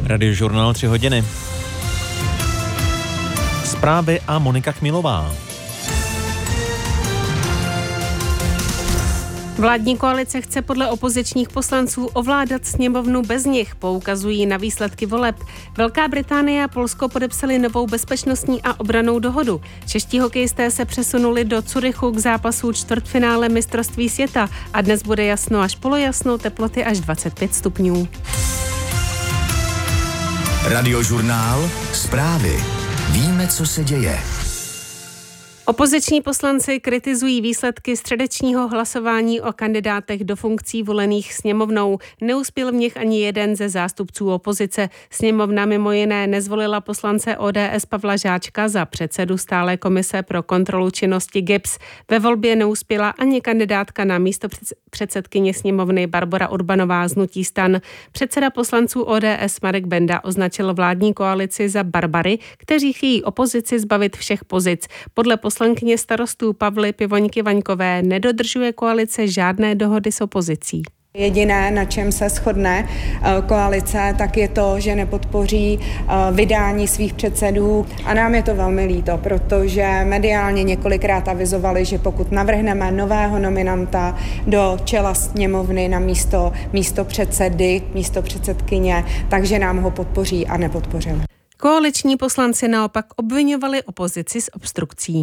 Radiožurnál 3 hodiny. Zprávy a Monika Chmilová. Vládní koalice chce podle opozičních poslanců ovládat sněmovnu bez nich, poukazují na výsledky voleb. Velká Británie a Polsko podepsali novou bezpečnostní a obrannou dohodu. Čeští hokejisté se přesunuli do Curychu k zápasu čtvrtfinále mistrovství světa a dnes bude jasno až polojasno, teploty až 25 stupňů. Radiožurnál, zprávy. Víme, co se děje. Opoziční poslanci kritizují výsledky středečního hlasování o kandidátech do funkcí volených sněmovnou. Neuspěl v nich ani jeden ze zástupců opozice. Sněmovna mimo jiné nezvolila poslance ODS Pavla Žáčka za předsedu stálé komise pro kontrolu činnosti GIBS. Ve volbě neuspěla ani kandidátka na místo předsedkyně sněmovny Barbora Urbanová z hnutí STAN. Předseda poslanců ODS Marek Benda označil vládní koalici za barbary, kteří chtějí opozici zbavit všech pozic. Podle poslankyně starostů Pavly Pivoňky Vaňkové nedodržuje koalice žádné dohody s opozicí. Jediné, na čem se shodne koalice, tak je to, že nepodpoří vydání svých předsedů a nám je to velmi líto, protože mediálně několikrát avizovali, že pokud navrhneme nového nominanta do čela sněmovny na místo předsedy, místo předsedkyně, takže nám ho podpoří a nepodpořili. Koaliční poslanci naopak obviňovali opozici z obstrukcí.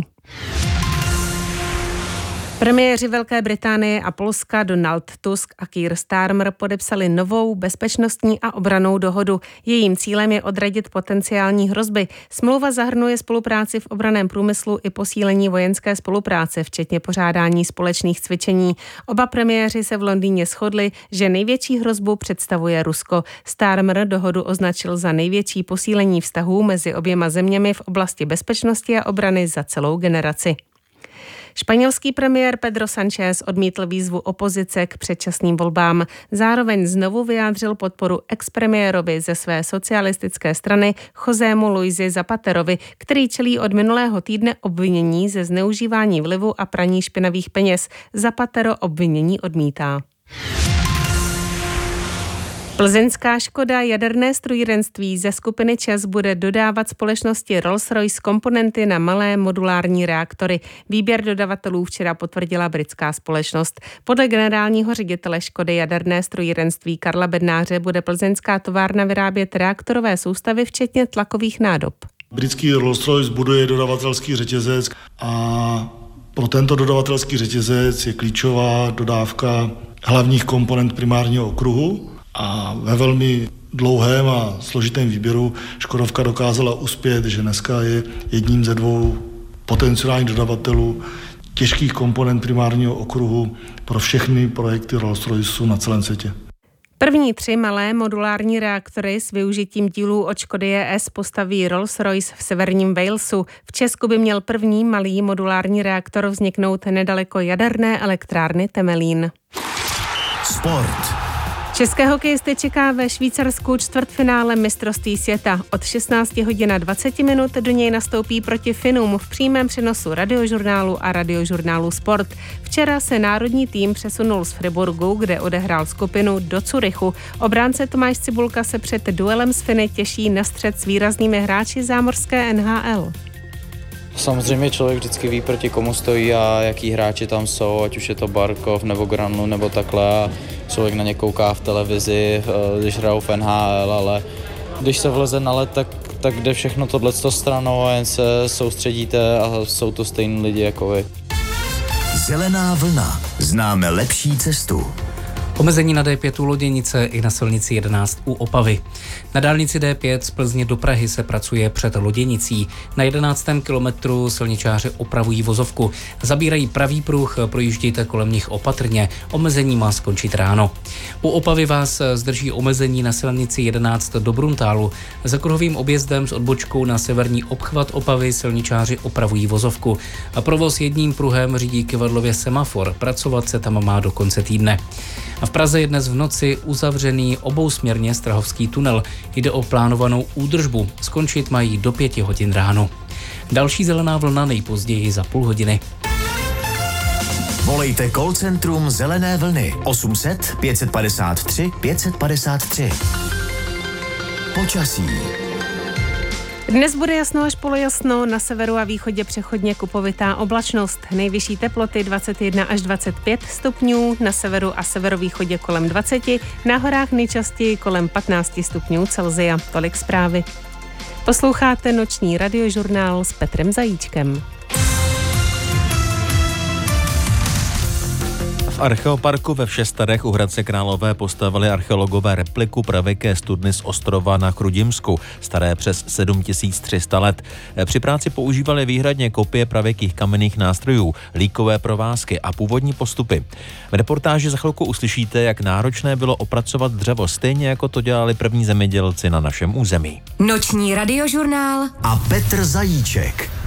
Premiéři Velké Británie a Polska Donald Tusk a Keir Starmer podepsali novou bezpečnostní a obrannou dohodu. Jejím cílem je odradit potenciální hrozby. Smlouva zahrnuje spolupráci v obranném průmyslu i posílení vojenské spolupráce, včetně pořádání společných cvičení. Oba premiéři se v Londýně shodli, že největší hrozbu představuje Rusko. Starmer dohodu označil za největší posílení vztahů mezi oběma zeměmi v oblasti bezpečnosti a obrany za celou generaci. Španělský premiér Pedro Sánchez odmítl výzvu opozice k předčasným volbám. Zároveň znovu vyjádřil podporu expremiérovi ze své socialistické strany Josému Luisi Zapaterovi, který čelí od minulého týdne obvinění ze zneužívání vlivu a praní špinavých peněz. Zapatero obvinění odmítá. Plzeňská Škoda jaderné strojírenství ze skupiny ČEZ bude dodávat společnosti Rolls-Royce komponenty na malé modulární reaktory. Výběr dodavatelů včera potvrdila britská společnost. Podle generálního ředitele Škody jaderné strojírenství Karla Bednáře bude plzeňská továrna vyrábět reaktorové soustavy včetně tlakových nádob. Britský Rolls-Royce buduje dodavatelský řetězec a pro tento dodavatelský řetězec je klíčová dodávka hlavních komponent primárního okruhu. A ve velmi dlouhém a složitém výběru Škodovka dokázala uspět, že dneska je jedním ze dvou potenciálních dodavatelů těžkých komponent primárního okruhu pro všechny projekty Rolls-Royce na celém světě. První 3 malé modulární reaktory s využitím dílů od Škody ES postaví Rolls-Royce v severním Walesu. V Česku by měl první malý modulární reaktor vzniknout nedaleko jaderné elektrárny Temelín. Sport. České hokejisty čeká ve Švýcarsku čtvrtfinále mistrovství světa. Od 16 hodin a 20 minut do něj nastoupí proti Finům v přímém přenosu Radiožurnálu a Radiožurnálu Sport. Včera se národní tým přesunul z Friburgu, kde odehrál skupinu, do Curychu. Obránce Tomáš Cibulka se před duelem s Finy těší na střet s výraznými hráči zámořské NHL. Samozřejmě člověk vždycky ví, proti komu stojí a jaký hráči tam jsou, ať už je to Barkov nebo Granlu nebo takhle. Člověk na ně kouká v televizi, když hrajou v NHL, ale když se vleze na led, tak jde všechno tohleto stranou a jen se soustředíte a jsou to stejní lidi jako vy. Zelená vlna. Známe lepší cestu. Omezení na D5 u Loděnice i na silnici 11 u Opavy. Na dálnici D5 z Plzně do Prahy se pracuje před Loděnicí. Na 11. kilometru silničáři opravují vozovku. Zabírají pravý pruh, projíždějte kolem nich opatrně. Omezení má skončit ráno. U Opavy vás zdrží omezení na silnici 11 do Bruntálu. Za kruhovým objezdem s odbočkou na severní obchvat Opavy silničáři opravují vozovku. A provoz jedním pruhem řídí kyvadlově semafor. Pracovat se tam má do konce týdne. A v Praze je dnes v noci uzavřený obousměrně Strahovský tunel. Jde o plánovanou údržbu. Skončit mají do 5 hodin ráno. Další zelená vlna nejpozději za půl hodiny. Volejte call centrum Zelené vlny 800 553 553. Počasí. Dnes bude jasno až polojasno, na severu a východě přechodně kupovitá oblačnost. Nejvyšší teploty 21 až 25 stupňů, na severu a severovýchodě kolem 20, na horách nejčastěji kolem 15 stupňů Celsia. Tolik zprávy. Posloucháte noční radiožurnál s Petrem Zajíčkem. V archeoparku ve Všestarech u Hradce Králové postavili archeologové repliku pravěké studny z ostrova na Chrudimsku, staré přes 7300 let. Při práci používali výhradně kopie pravěkých kamenných nástrojů, líkové provázky a původní postupy. V reportáži za chvilku uslyšíte, jak náročné bylo opracovat dřevo, stejně jako to dělali první zemědělci na našem území. Noční radiožurnál A Petr Zajíček.